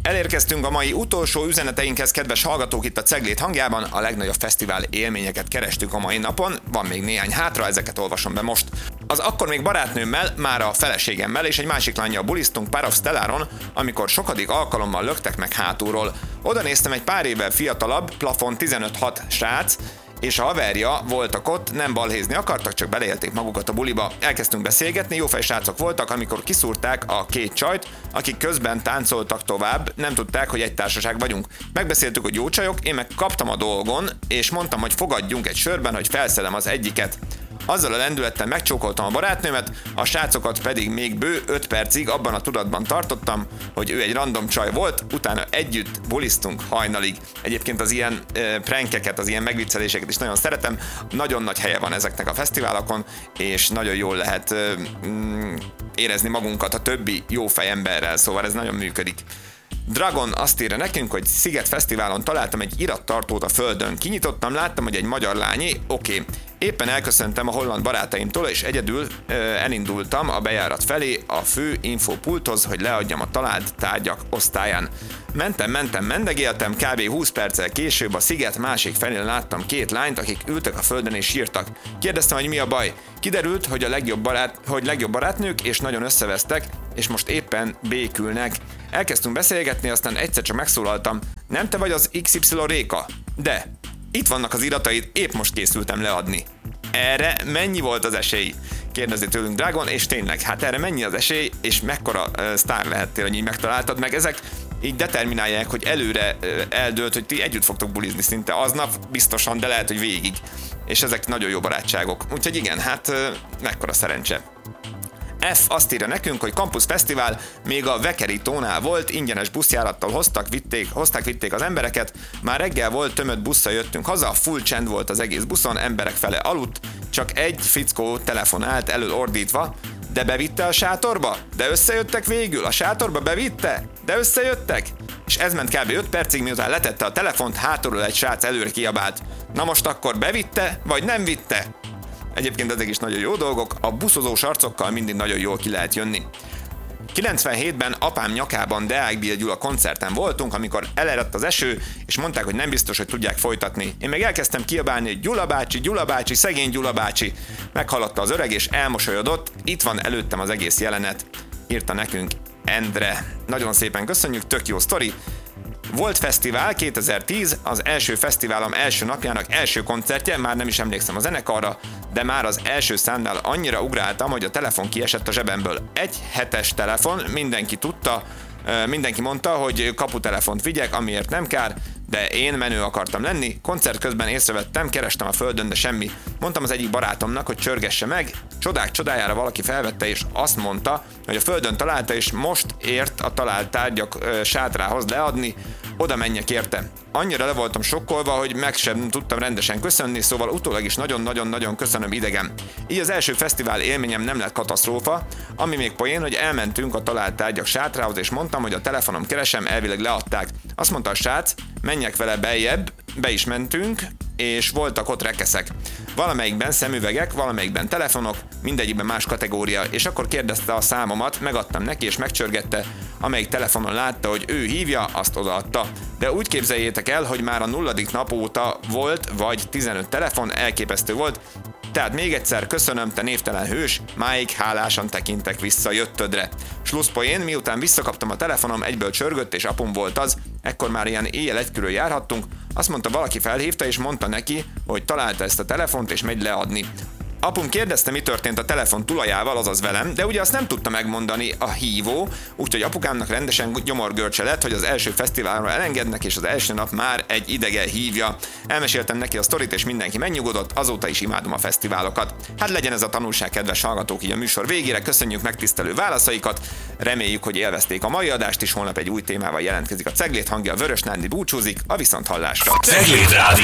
Elérkeztünk a mai utolsó üzeneteinkhez, kedves hallgatók, itt a Ceglét hangjában. A legnagyobb fesztivál élményeket kerestük a mai napon, van még néhány hátra, ezeket olvasom be most. Az akkor még barátnőmmel, már a feleségemmel és egy másik lánnyal bulisztunk Park of Stellaron, amikor sokadik alkalommal löktek meg hátulról. Oda néztem, egy pár évvel fiatalabb, plafon 15-6 srác, és a haverja voltak ott, nem balhézni akartak, csak beleélték magukat a buliba. Elkezdtünk beszélgetni, jófej srácok voltak, amikor kiszúrták a két csajt, akik közben táncoltak tovább, nem tudták, hogy egy társaság vagyunk. Megbeszéltük, hogy jó csajok, én meg kaptam a dolgon, és mondtam, hogy fogadjunk egy sörben, hogy felszedem az egyiket. Azzal a lendülettel megcsókoltam a barátnőmet, a srácokat pedig még bő 5 percig abban a tudatban tartottam, hogy ő egy random csaj volt, utána együtt bulisztunk hajnalig. Egyébként az ilyen prankeket, az ilyen megvicceléseket is nagyon szeretem, nagyon nagy helye van ezeknek a fesztiválokon, és nagyon jól lehet érezni magunkat a többi jófej emberrel, szóval ez nagyon működik. Dragon azt írja nekünk, hogy Sziget Fesztiválon találtam egy irattartót a földön. Kinyitottam, láttam, hogy egy magyar lányé, oké. Éppen elköszöntem a holland barátaimtól, és egyedül elindultam a bejárat felé a fő infopulthoz, hogy leadjam a talált tárgyak osztályán. Mentem, mendegéltem, kb. 20 perccel később a sziget másik felén láttam két lányt, akik ültek a földön és sírtak. Kérdeztem, hogy mi a baj. Kiderült, hogy legjobb barátnők, és nagyon összevesztek, és most éppen békülnek. Elkezdtünk beszélgetni, aztán egyszer csak megszólaltam. Nem te vagy az XY Réka? De itt vannak az irataid, épp most készültem leadni. Erre mennyi volt az esély? Kérdezi tőlünk Dragon, és tényleg, hát erre mennyi az esély, és mekkora sztár lehettél, hogy így megtaláltad meg. Ezek így determinálják, hogy előre eldőlt, hogy ti együtt fogtok bulizni szinte aznap, biztosan, de lehet, hogy végig. És ezek nagyon jó barátságok. Úgyhogy igen, hát mekkora szerencse. F azt írja nekünk, hogy Campus Fesztivál még a Vekeri tónál volt, ingyenes buszjárattal hozták-vitték az embereket, már reggel volt, tömött busszal jöttünk haza, full csend volt az egész buszon, emberek fele aludt, csak egy fickó telefonált elől ordítva, de bevitte a sátorba? De összejöttek végül? A sátorba bevitte? De összejöttek? És ez ment kb. 5 percig, miután letette a telefont, hátulról egy srác előre kiabált. Na most akkor bevitte, vagy nem vitte? Egyébként ezek is nagyon jó dolgok, a buszozós arcokkal mindig nagyon jól ki lehet jönni. 97-ben apám nyakában Deák Bill Gyula koncerten voltunk, amikor elerett az eső, és mondták, hogy nem biztos, hogy tudják folytatni. Én meg elkezdtem kiabálni, hogy Gyula bácsi, szegény Gyula bácsi. Meghallotta az öreg, és elmosolyodott, itt van előttem az egész jelenet, írta nekünk Endre. Nagyon szépen köszönjük, tök jó sztori. Volt fesztivál 2010, az első fesztiválom első napjának első koncertje, már nem is emlékszem a zenekarra, de már az első számnál annyira ugráltam, hogy a telefon kiesett a zsebemből. Egy hetes telefon, mindenki tudta, mindenki mondta, hogy kaputelefont vigyek, amiért nem kár, de én menő akartam lenni, koncert közben észrevettem, kerestem a földön, de semmi. Mondtam az egyik barátomnak, hogy csörgesse meg, csodák csodájára valaki felvette, és azt mondta, hogy a földön találta, és most ért a talált tárgyak sátrához leadni, oda menjek érte. Annyira le voltam sokkolva, hogy meg sem tudtam rendesen köszönni, szóval utólag is nagyon-nagyon-nagyon köszönöm idegen. Így az első fesztivál élményem nem lett katasztrófa, ami még poén, hogy elmentünk a talált tárgyak sátrához, és mondtam, hogy a telefonom keresem, elvileg leadták. Azt mondta a srác, menjek vele beljebb, be is mentünk, és voltak ott rekeszek. Valamelyikben szemüvegek, valamelyikben telefonok, mindegyikben más kategória, és akkor kérdezte a számomat, megadtam neki, és megcsörgette, amelyik telefonon látta, hogy ő hívja, azt odaadta. De úgy képzeljétek el, hogy már a 0. nap óta volt, vagy 15 telefon, elképesztő volt. Tehát még egyszer köszönöm, te névtelen hős, máig hálásan tekintek vissza jöttödre. Slusszpoén, miután visszakaptam a telefonom, egyből csörgött, és apum volt az, ekkor már ilyen éjjel egy körül járhattunk, azt mondta, valaki felhívta, és mondta neki, hogy találta ezt a telefont, és megy leadni. Apum kérdezte, mi történt a telefon tulajával, azaz velem, de ugye azt nem tudta megmondani a hívó, úgyhogy apukámnak rendesen gyomorgörcse lett, hogy az első fesztiválra elengednek, és az első nap már egy idege hívja. Elmeséltem neki a sztorit, és mindenki megnyugodott, azóta is imádom a fesztiválokat. Hát legyen ez a tanulság, kedves hallgatók, így a műsor végére, köszönjük megtisztelő válaszaikat, reméljük, hogy élvezték a mai adást is, holnap egy új témával jelentkezik a Ceglét hangja, Vörös Nándi búcsúzik, a viszonthallásra. Ceglét Rádió.